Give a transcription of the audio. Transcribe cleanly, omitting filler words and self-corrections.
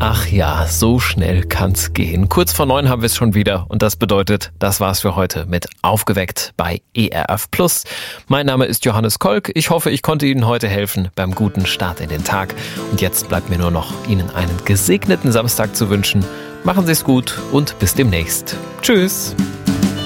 Ach ja, so schnell kann's gehen. Kurz vor 9 haben wir es schon wieder und das bedeutet, das war's für heute mit Aufgeweckt bei ERF Plus. Mein Name ist Johannes Kolk. Ich hoffe, ich konnte Ihnen heute helfen beim guten Start in den Tag. Und jetzt bleibt mir nur noch, Ihnen einen gesegneten Samstag zu wünschen. Machen Sie es gut und bis demnächst. Tschüss.